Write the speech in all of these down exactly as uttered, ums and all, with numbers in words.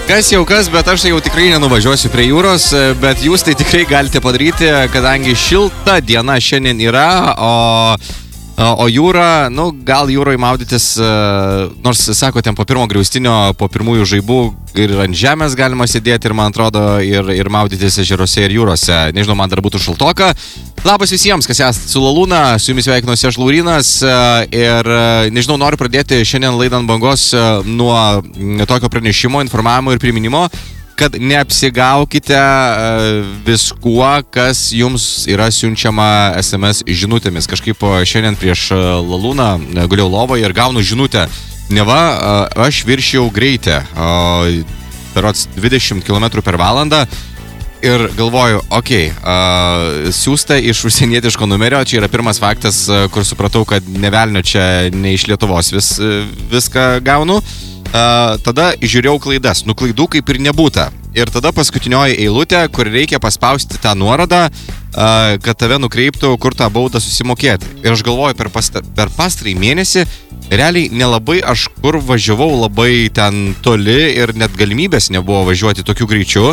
Kas jau kas, bet aš tai jau tikrai nenuvažiuosiu prie jūros, bet jūs tai tikrai galite padaryti, kadangi šilta diena šiandien yra, o, o jūra, nu, gal jūroje maudytis, nors, sako, ten po pirmo griaustinio, po pirmųjų žaibų ir ant žemės galima sėdėti ir, man atrodo, ir, ir maudytis ežeruose ir jūrose. Nežinau, man dar būtų šaltoka. Labas visiems, kas esate su Lalūna, su jumis sveikinuosi aš Laurynas ir, nežinau, noriu pradėti šiandien laidą ant bangos nuo tokio pranešimo, informavimo ir priminimo, kad neapsigaukite viskuo, kas jums yra siunčiama es em es žinutėmis. Kažkaip šiandien prieš Lalūną gulėjau lovoje ir gaunu žinutę. Neva, aš viršijau greitį, berods dvidešimt kilometrų per valandą. Ir galvoju, okei, okay, uh, siūsta iš užsienietiško numerio, čia yra pirmas faktas, uh, kur supratau, kad nevelnio čia ne iš Lietuvos vis, uh, viską gaunu. Uh, tada žiūrėjau klaidas, nu klaidų kaip ir nebūta. Ir tada paskutinioji eilutė, kur reikia paspausti tą nuorodą, uh, kad tave nukreiptų, kur tą baudą susimokėti. Ir aš galvoju, per, pasta, per pastarąjį mėnesį realiai nelabai aš kur važiavau labai ten toli ir net galimybės nebuvo važiuoti tokiu greičiu.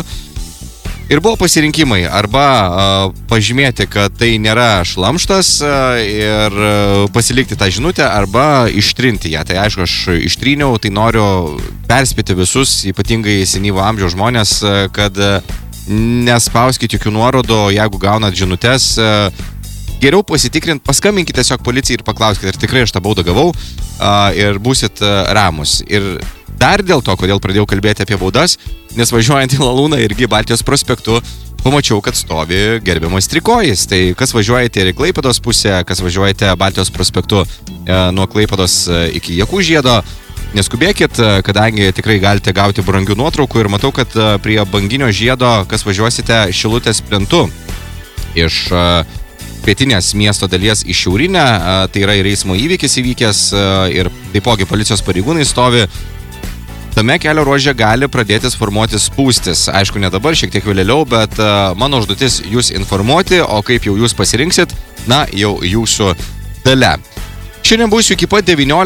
Ir buvo pasirinkimai, arba uh, pažymėti, kad tai nėra šlamštas uh, ir uh, pasilikti tą žinutę, arba ištrinti ją. Tai aišku, aš ištryniau, tai noriu perspėti visus, ypatingai senyvo amžiaus žmonės, uh, kad uh, nespauskite jokių nuorodų, jeigu gaunat žinutes. Uh, geriau pasitikrint, paskambinkite tiesiog policijai ir paklauskite, ar tikrai aš tą baudą gavau uh, ir būsit uh, ramus. Ir dar dėl to, kodėl pradėjau kalbėti apie baudas, nes važiuojant į Lalūną irgi Baltijos prospektu, pamačiau, kad stovi gerbiamas trikojis. Tai kas važiuojate ir į Klaipėdos pusę, kas važiuojate Baltijos prospektu e, nuo Klaipėdos iki Jakų žiedo, neskubėkit, kadangi tikrai galite gauti brangių nuotraukų ir matau, kad prie banginio žiedo, kas važiuosite Šilutės plentu iš e, pietinės miesto dalies į šiaurinę, e, tai yra ir eismo įvykis įvykęs e, ir taipogi policijos pareigūnai stovi. Tame kelio ruože gali pradėtis formuotis spūstis. Aišku, ne dabar, šiek tiek vėliau, bet uh, mano užduotis jūs informuoti, o kaip jau jūs pasirinksit, na, jau jūsų dalia. Šiandien būsiu iki pat devynioliktos